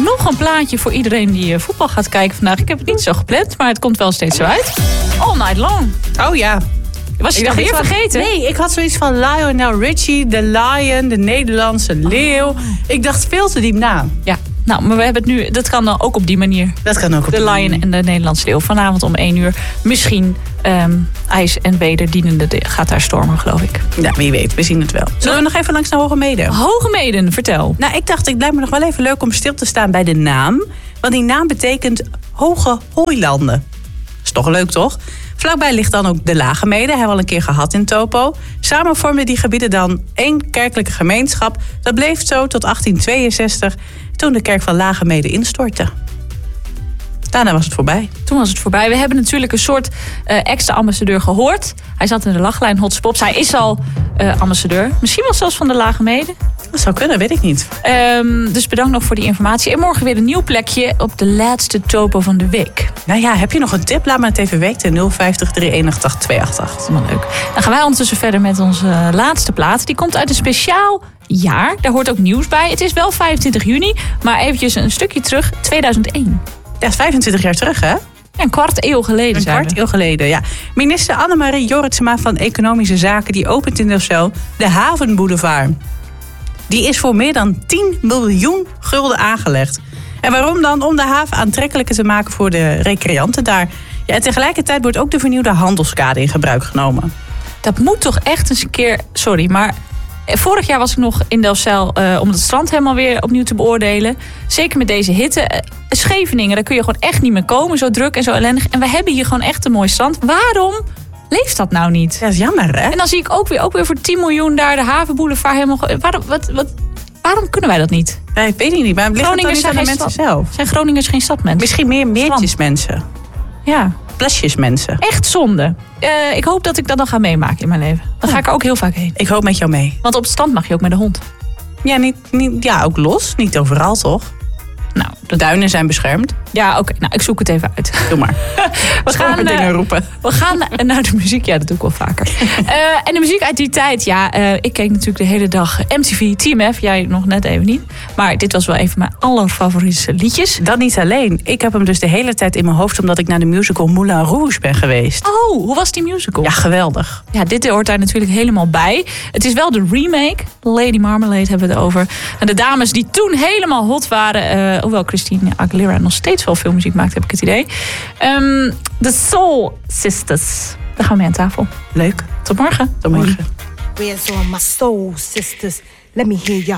nog een plaatje voor iedereen die voetbal gaat kijken vandaag. Ik heb het niet zo gepland, maar het komt wel steeds zo uit. All Night Long. Oh ja. Was je dat weer vergeten? Nee, ik had zoiets van Lionel Richie, de Lion, de Nederlandse leeuw. Ik dacht veel te diep na. Ja, nou, maar we hebben het nu. Dat kan dan ook op die manier. Dat kan ook op de die Lion manier. en de Nederlandse leeuw. Vanavond om 1 uur. Misschien ijs en wederdienende gaat daar stormen, geloof ik. Ja, wie weet. We zien het wel. Zullen we nog even langs naar Hogemeden? Hogemeden, vertel. Nou, ik dacht, het lijkt me nog wel even leuk om stil te staan bij de naam. Want die naam betekent Hoge Hooilanden. Is toch leuk, toch? Vlakbij ligt dan ook de Lagemeden. Hebben we al een keer gehad in Topo. Samen vormden die gebieden dan één kerkelijke gemeenschap. Dat bleef zo tot 1862, toen de kerk van Lagemeden instortte. Daarna was het voorbij. Toen was het voorbij. We hebben natuurlijk een soort ex-ambassadeur gehoord. Hij zat in de lachlijn Hotspots. Hij is al ambassadeur. Misschien wel zelfs van de Lagemeden. Dat zou kunnen, weet ik niet. Dus bedankt nog voor die informatie. En morgen weer een nieuw plekje op de laatste Topo van de week. Nou ja, heb je nog een tip? Laat me het even weten. 050 381 288. Helemaal leuk. Dan gaan wij ondertussen verder met onze laatste plaat. Die komt uit een speciaal jaar. Daar hoort ook nieuws bij. Het is wel 25 juni, maar eventjes een stukje terug. 2001. Dat is 25 jaar terug, hè? Ja, een kwart eeuw geleden. Een kwart eeuw geleden, ja. Minister Annemarie Jorritsma van Economische Zaken die opent in Delfzijl de Havenboulevard. Die is voor meer dan 10 miljoen gulden aangelegd. En waarom dan? Om de haven aantrekkelijker te maken voor de recreanten daar. Ja, en tegelijkertijd wordt ook de vernieuwde handelskade in gebruik genomen. Dat moet toch echt eens een keer... Sorry, maar vorig jaar was ik nog in Delfzijl om het strand helemaal weer opnieuw te beoordelen. Zeker met deze hitte. Scheveningen, daar kun je gewoon echt niet meer komen. Zo druk en zo ellendig. En we hebben hier gewoon echt een mooi strand. Waarom leeft dat nou niet? Dat is jammer, hè? En dan zie ik ook weer voor 10 miljoen daar de havenboulevard helemaal... Waarom kunnen wij dat niet? Nee, ik weet het niet, maar het ligt het dan niet aan de mensen zelf. Zijn Groningers geen stadmensen? Misschien meer meertjesmensen. Ja. Plasjesmensen. Echt zonde. Ik hoop dat ik dat dan ga meemaken in mijn leven. Dan ga ik er ook heel vaak heen. Ik hoop met jou mee. Want op het strand mag je ook met de hond. Ja, ook los. Niet overal, toch? Nou, de duinen zijn beschermd. Ja, oké. Nou, ik zoek het even uit. Doe maar. We gaan dingen roepen. We gaan naar de muziek. Ja, dat doe ik wel vaker. En de muziek uit die tijd. Ja, ik keek natuurlijk de hele dag MTV, TMF. Jij nog net even niet. Maar dit was wel een van mijn allerfavoriete liedjes. Dat niet alleen. Ik heb hem dus de hele tijd in mijn hoofd... omdat ik naar de musical Moulin Rouge ben geweest. Oh, hoe was die musical? Ja, geweldig. Ja, dit hoort daar natuurlijk helemaal bij. Het is wel de remake. Lady Marmalade hebben we het over. En de dames die toen helemaal hot waren... hoewel Christina Aguilera nog steeds wel veel muziek maakt, heb ik het idee. The Soul Sisters. Daar gaan we mee aan tafel. Leuk. Tot morgen. Tot morgen. Where's all my soul sisters? Let me hear ya.